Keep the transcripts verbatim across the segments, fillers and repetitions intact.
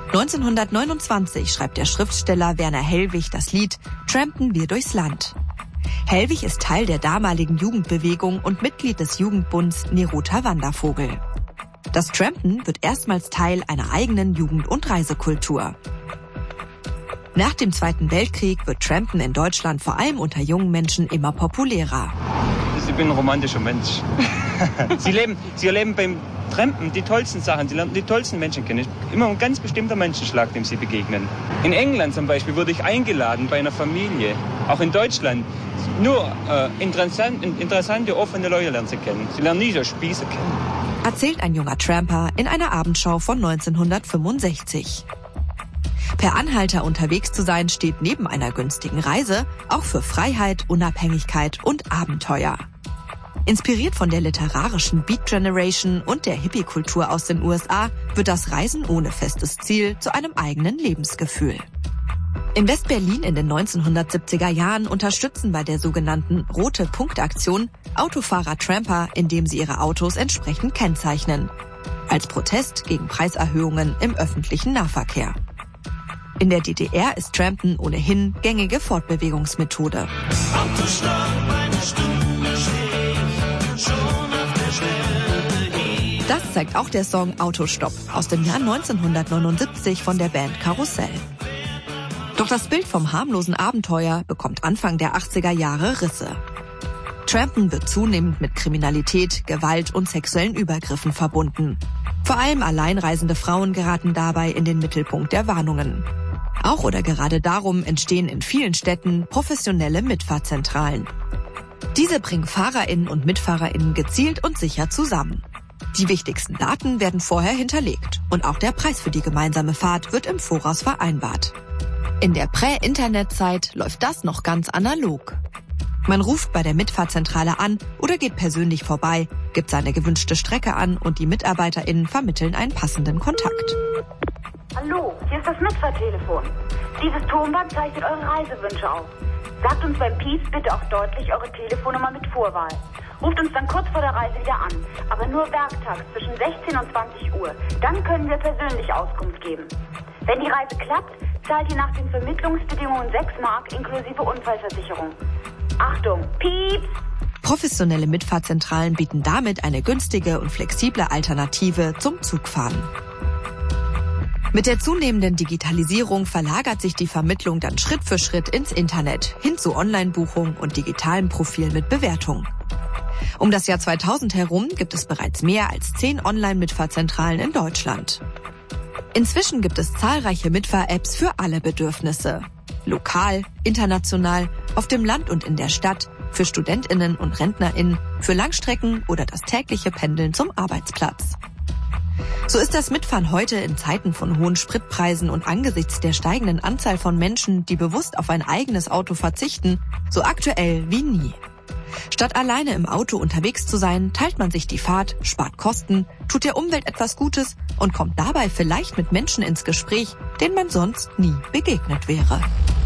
neunzehnhundertneunundzwanzig schreibt der Schriftsteller Werner Hellwig das Lied »Trampen wir durchs Land«. Hellwig ist Teil der damaligen Jugendbewegung und Mitglied des Jugendbunds Neruter Wandervogel. Das Trampen wird erstmals Teil einer eigenen Jugend- und Reisekultur. Nach dem Zweiten Weltkrieg wird Trampen in Deutschland vor allem unter jungen Menschen immer populärer. Ich bin ein romantischer Mensch. Sie leben, Sie erleben beim Trampen die tollsten Sachen, Sie lernen die tollsten Menschen kennen. Immer ein ganz bestimmter Menschenschlag, dem Sie begegnen. In England zum Beispiel wurde ich eingeladen bei einer Familie, auch in Deutschland. Nur äh, interessant, interessante, offene Leute lernen Sie kennen. Sie lernen nie so Spieße kennen. Erzählt ein junger Tramper in einer Abendschau von neunzehnhundertfünfundsechzig. Per Anhalter unterwegs zu sein steht neben einer günstigen Reise auch für Freiheit, Unabhängigkeit und Abenteuer. Inspiriert von der literarischen Beat Generation und der Hippie-Kultur aus den U S A wird das Reisen ohne festes Ziel zu einem eigenen Lebensgefühl. In West-Berlin in den neunzehnhundertsiebziger Jahren unterstützen bei der sogenannten Rote Punkt-Aktion Autofahrer Tramper, indem sie ihre Autos entsprechend kennzeichnen. Als Protest gegen Preiserhöhungen im öffentlichen Nahverkehr. In der D D R ist Trampen ohnehin gängige Fortbewegungsmethode. Autostopp, eine Stunde steh ich schon auf der Stelle. Das zeigt auch der Song Autostopp aus dem Jahr neunzehnhundertneunundsiebzig von der Band Karussell. Doch das Bild vom harmlosen Abenteuer bekommt Anfang der achtziger Jahre Risse. Trampen wird zunehmend mit Kriminalität, Gewalt und sexuellen Übergriffen verbunden. Vor allem alleinreisende Frauen geraten dabei in den Mittelpunkt der Warnungen. Auch oder gerade darum entstehen in vielen Städten professionelle Mitfahrzentralen. Diese bringen FahrerInnen und MitfahrerInnen gezielt und sicher zusammen. Die wichtigsten Daten werden vorher hinterlegt und auch der Preis für die gemeinsame Fahrt wird im Voraus vereinbart. In der Prä-Internet-Zeit läuft das noch ganz analog. Man ruft bei der Mitfahrzentrale an oder geht persönlich vorbei, gibt seine gewünschte Strecke an und die MitarbeiterInnen vermitteln einen passenden Kontakt. Hallo, hier ist das Mitfahrtelefon. Dieses Tonband zeichnet eure Reisewünsche auf. Sagt uns beim Piep bitte auch deutlich eure Telefonnummer mit Vorwahl. Ruft uns dann kurz vor der Reise wieder an, aber nur werktags zwischen sechzehn und zwanzig Uhr. Dann können wir persönlich Auskunft geben. Wenn die Reise klappt, zahlt ihr nach den Vermittlungsbedingungen sechs Mark inklusive Unfallversicherung. Achtung, Pieps! Professionelle Mitfahrzentralen bieten damit eine günstige und flexible Alternative zum Zugfahren. Mit der zunehmenden Digitalisierung verlagert sich die Vermittlung dann Schritt für Schritt ins Internet, hin zu Online-Buchung und digitalen Profilen mit Bewertung. Um das Jahr zweitausend herum gibt es bereits mehr als zehn Online-Mitfahrzentralen in Deutschland. Inzwischen gibt es zahlreiche Mitfahr-Apps für alle Bedürfnisse. Lokal, international, auf dem Land und in der Stadt, für StudentInnen und RentnerInnen, für Langstrecken oder das tägliche Pendeln zum Arbeitsplatz. So ist das Mitfahren heute in Zeiten von hohen Spritpreisen und angesichts der steigenden Anzahl von Menschen, die bewusst auf ein eigenes Auto verzichten, so aktuell wie nie. Statt alleine im Auto unterwegs zu sein, teilt man sich die Fahrt, spart Kosten, tut der Umwelt etwas Gutes und kommt dabei vielleicht mit Menschen ins Gespräch, denen man sonst nie begegnet wäre.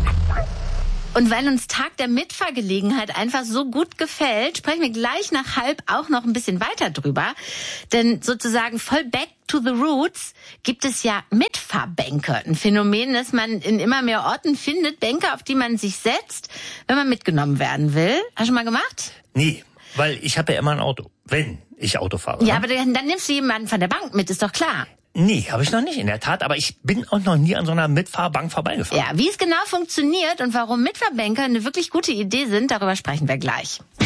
Und weil uns Tag der Mitfahrgelegenheit einfach so gut gefällt, sprechen wir gleich nach halb auch noch ein bisschen weiter drüber. Denn sozusagen voll back to the roots gibt es ja Mitfahrbänke. Ein Phänomen, das man in immer mehr Orten findet. Bänke, auf die man sich setzt, wenn man mitgenommen werden will. Hast du schon mal gemacht? Nee, weil ich habe ja immer ein Auto, wenn ich Auto fahre. Ja, aber dann, dann nimmst du jemanden von der Bank mit, ist doch klar. Nee, habe ich noch nicht, in der Tat. Aber ich bin auch noch nie an so einer Mitfahrbank vorbeigefahren. Ja, wie es genau funktioniert und warum Mitfahrbänke eine wirklich gute Idee sind, darüber sprechen wir gleich.